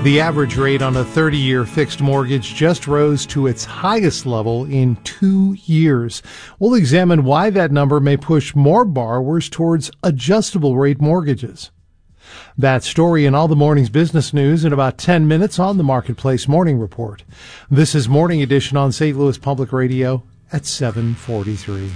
The average rate on a 30-year fixed mortgage just rose to its highest level in 2 years. We'll examine why that number may push more borrowers towards adjustable rate mortgages. That story and all the morning's business news in about 10 minutes on the Marketplace Morning Report. This is Morning Edition on St. Louis Public Radio at 7:43.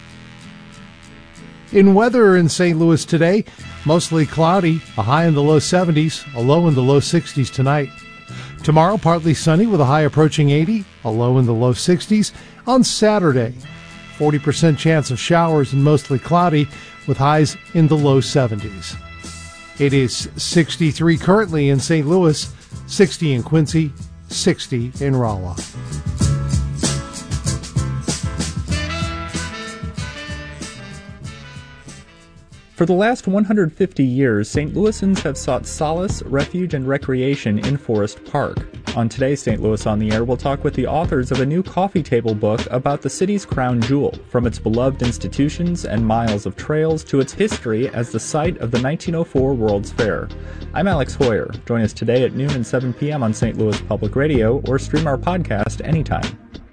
In weather in St. Louis today, mostly cloudy, a high in the low 70s, a low in the low 60s tonight. Tomorrow, partly sunny with a high approaching 80, a low in the low 60s. On Saturday, 40% chance of showers and mostly cloudy with highs in the low 70s. It is 63 currently in St. Louis, 60 in Quincy, 60 in Rolla. For the last 150 years, St. Louisans have sought solace, refuge, and recreation in Forest Park. On today's St. Louis on the Air, we'll talk with the authors of a new coffee table book about the city's crown jewel, from its beloved institutions and miles of trails to its history as the site of the 1904 World's Fair. I'm Alex Hoyer. Join us today at noon and 7 p.m. on St. Louis Public Radio or stream our podcast anytime.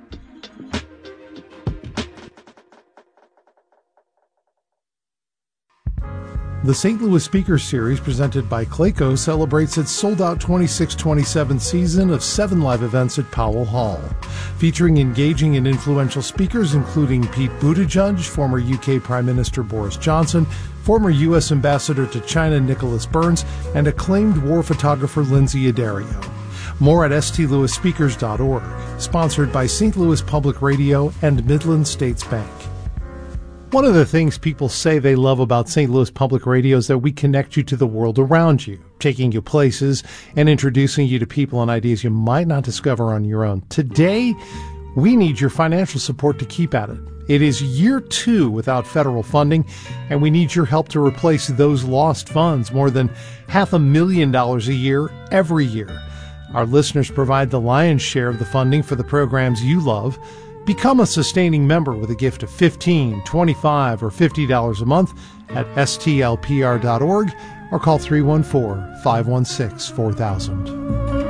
The St. Louis Speakers Series, presented by Clayco, celebrates its sold-out 26-27 season of 7 live events at Powell Hall, featuring engaging and influential speakers including Pete Buttigieg, former UK Prime Minister Boris Johnson, former U.S. Ambassador to China Nicholas Burns, and acclaimed war photographer Lindsay Addario. More at stlouisspeakers.org, sponsored by St. Louis Public Radio and Midland States Bank. One of the things people say they love about St. Louis Public Radio is that we connect you to the world around you, taking you places and introducing you to people and ideas you might not discover on your own. Today, we need your financial support to keep at it. It is year 2 without federal funding, and we need your help to replace those lost funds, more than $500,000 a year, every year. Our listeners provide the lion's share of the funding for the programs you love. Become a sustaining member with a gift of $15, $25, or $50 a month at stlpr.org or call 314-516-4000.